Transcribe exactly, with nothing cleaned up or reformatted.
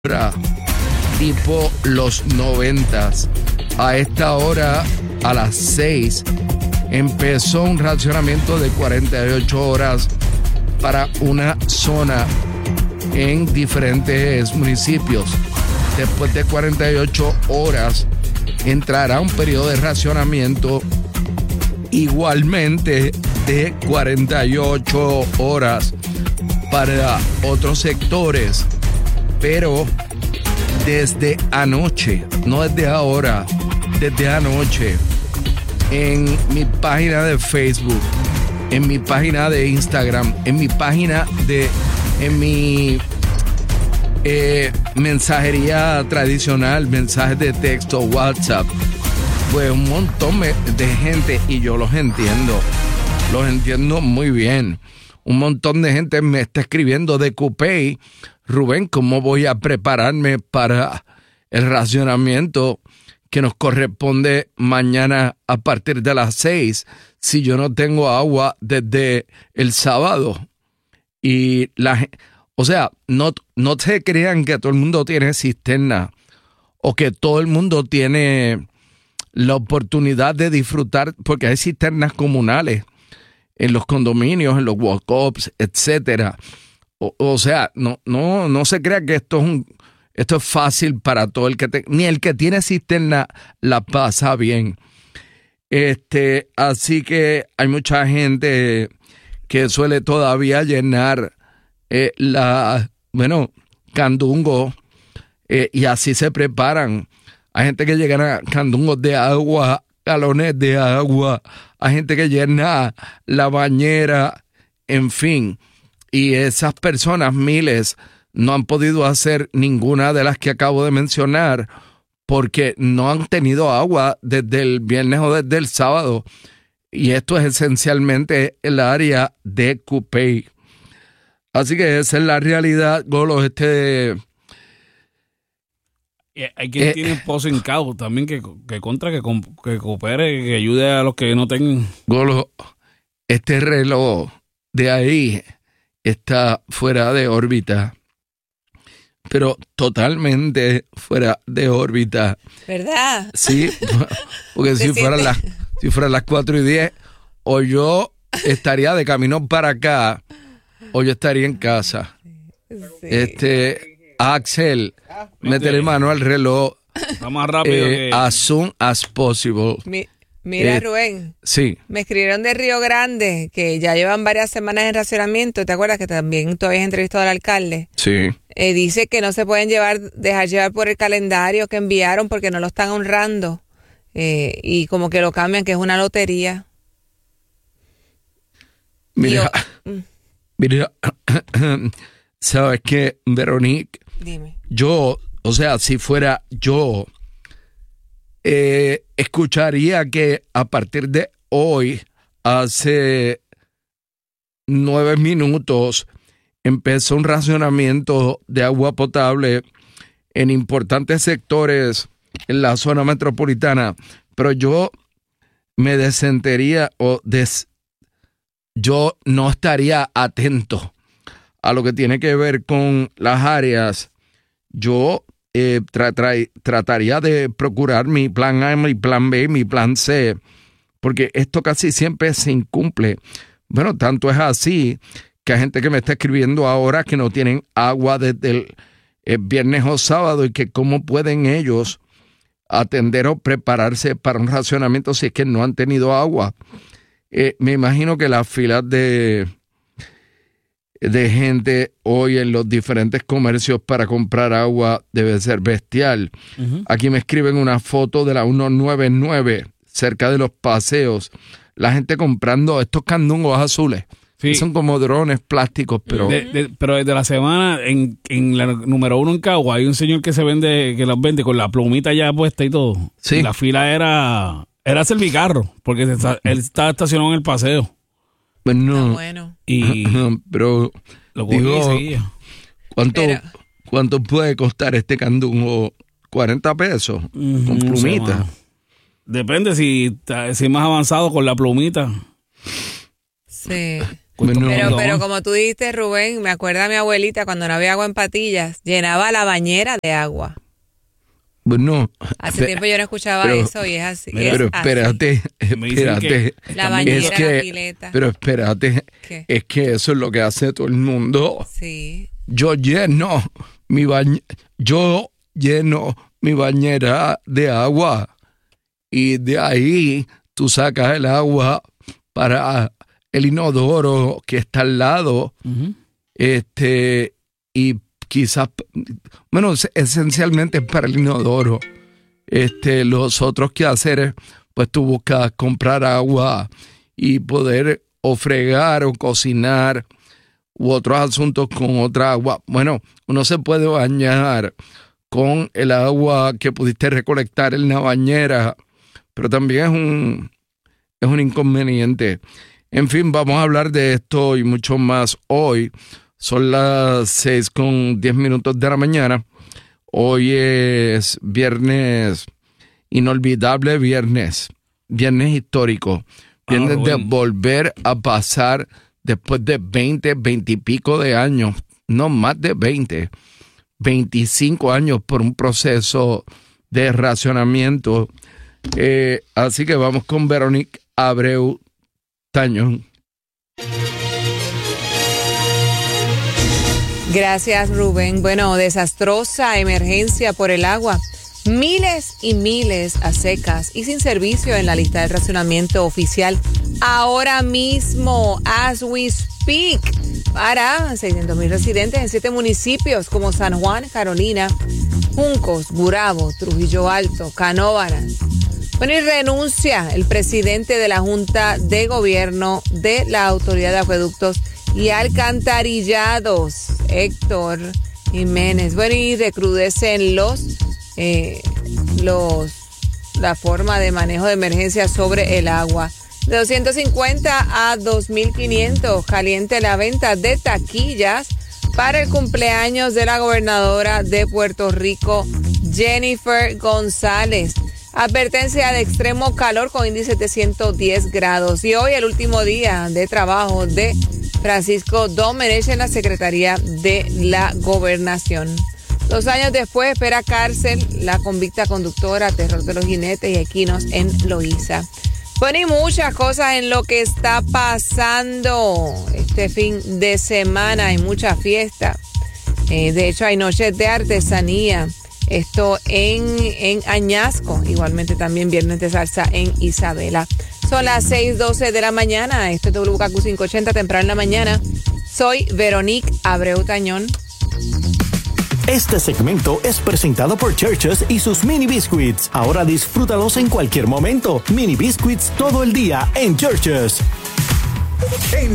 hora, tipo los noventas. A esta hora, a las seis, empezó un racionamiento de cuarenta y ocho horas para una zona en diferentes municipios. Después de cuarenta y ocho horas, entrará un periodo de racionamiento igualmente de cuarenta y ocho horas para otros sectores, pero desde anoche, no desde ahora, desde anoche, en mi página de Facebook, en mi página de Instagram, en mi página de, en mi eh, mensajería tradicional, mensajes de texto, WhatsApp, pues un montón de gente, y yo los entiendo, los entiendo muy bien. Un montón de gente me está escribiendo de Cupey: Rubén, ¿cómo voy a prepararme para el racionamiento que nos corresponde mañana a partir de las seis si yo no tengo agua desde el sábado? Y la, o sea, no, no se crean que todo el mundo tiene cisterna o que todo el mundo tiene la oportunidad de disfrutar, porque hay cisternas comunales en los condominios, en los walk-ups, etcétera. O, o sea, no, no, no se crea que esto es un, esto es fácil para todo el que te, ni el que tiene cisterna la pasa bien. Este, así que hay mucha gente que suele todavía llenar eh, la, bueno, candungo, eh, y así se preparan. Hay gente que llena candungos de agua, galones de agua, hay gente que llena la bañera, en fin. Y esas personas, miles, no han podido hacer ninguna de las que acabo de mencionar porque no han tenido agua desde el viernes o desde el sábado. Y esto es esencialmente el área de Cupey. Así que esa es la realidad, Golo. Este... Hay quien eh, tiene pozo hincado también que, que contra, que, que coopere, que ayude a los que no tengan. Golo, este reloj de ahí está fuera de órbita, pero totalmente fuera de órbita. ¿Verdad? Sí, porque si fueran las si fueran las cuatro y diez, o yo estaría de camino para acá, o yo estaría en casa. Sí. Este... Axel, métele mano al reloj. Está más rápido eh, que... As soon as possible. Mi, mira, eh, Rubén. Sí. Me escribieron de Río Grande, que ya llevan varias semanas en racionamiento. ¿Te acuerdas que también tú habías entrevistado al alcalde? Sí. Eh, dice que no se pueden llevar, dejar llevar por el calendario que enviaron porque no lo están honrando. Eh, y como que lo cambian, que es una lotería. Mira, yo, mm. mira, ¿sabes qué, Veronique? Dime. Yo, o sea, si fuera yo, eh, escucharía que a partir de hoy, hace nueve minutos, empezó un racionamiento de agua potable en importantes sectores en la zona metropolitana, pero yo me desentiría o des, yo no estaría atento a lo que tiene que ver con las áreas. Yo eh, tra- tra- trataría de procurar mi plan A, mi plan B, mi plan C, porque esto casi siempre se incumple. Bueno, tanto es así que hay gente que me está escribiendo ahora que no tienen agua desde el eh, viernes o sábado, y que cómo pueden ellos atender o prepararse para un racionamiento si es que no han tenido agua. Eh, me imagino que las filas de... de gente hoy en los diferentes comercios para comprar agua debe ser bestial. Uh-huh. Aquí me escriben una foto de la ciento noventa y nueve cerca de los paseos. La gente comprando estos candungos azules. Sí. Son como drones plásticos, pero... De, de, pero desde la semana, en, en la número uno en Cagua, hay un señor que se vende, que los vende con la plumita ya puesta y todo. Sí. Y la fila era, era Servicarro, porque se está, él estaba estacionado en el paseo. Pues no, ah, bueno. Y pero lo digo, ¿cuánto, pero, ¿cuánto puede costar este candungo? ¿cuarenta pesos? Uh-huh, con plumita. No sé, Depende si, si es más avanzado con la plumita. Sí. Bueno, pero, pero como tú dijiste, Rubén, me acuerda a mi abuelita cuando no había agua en Patillas, llenaba la bañera de agua. Bueno, Hace pe- tiempo yo no escuchaba pero- eso y es así. Mira, es pero así. espérate, Me dicen espérate. que La también- bañera, es que- la pileta. Pero espérate, ¿Qué? es que eso es lo que hace todo el mundo. Sí. Yo lleno mi bañ yo lleno mi bañera de agua y de ahí tú sacas el agua para el inodoro que está al lado, Ujú. este, y quizás, bueno, es- esencialmente es para el inodoro. Este, los otros quehaceres, pues tú buscas comprar agua y poder o fregar o cocinar u otros asuntos con otra agua. Bueno, uno se puede bañar con el agua que pudiste recolectar en la bañera, pero también es un, es un inconveniente. En fin, vamos a hablar de esto y mucho más hoy. Son las seis con diez minutos de la mañana. Hoy es viernes, inolvidable viernes, viernes histórico, viernes Ah, de Rubén. volver a pasar después de veinte, veinte y pico de años, no más de veinte, veinticinco años por un proceso de racionamiento. Eh, así que vamos con Verónica Abreu Tañón. Gracias, Rubén. Bueno, desastrosa emergencia por el agua. Miles y miles a secas y sin servicio en la lista de racionamiento oficial ahora mismo, as we speak, para seiscientos mil residentes en siete municipios como San Juan, Carolina, Juncos, Gurabo, Trujillo Alto, Canóvanas. Bueno, y renuncia el presidente de la Junta de Gobierno de la Autoridad de Acueductos y Alcantarillados, Héctor Jiménez. Bueno, y recrudecen los, eh, los, la forma de manejo de emergencia sobre el agua. De doscientos cincuenta a dos mil quinientos, caliente la venta de taquillas para el cumpleaños de la gobernadora de Puerto Rico, Jennifer González. Advertencia de extremo calor con índice de ciento diez grados. Y hoy el último día de trabajo de Francisco Domenech en la Secretaría de la Gobernación. Dos años después espera cárcel la convicta conductora, terror de los jinetes y equinos en Loíza. Bueno, y muchas cosas en lo que está pasando este fin de semana. Hay mucha fiesta. Eh, de hecho, hay noches de artesanía. Esto en, en Añasco. Igualmente también viernes de salsa en Isabela. Son las seis doce de la mañana. Esto es W K Q quinientos ochenta, temprano en la mañana. Soy Verónica Abreu Tañón. Este segmento es presentado por Churches y sus mini biscuits. Ahora disfrútalos en cualquier momento. Mini biscuits todo el día en Churches.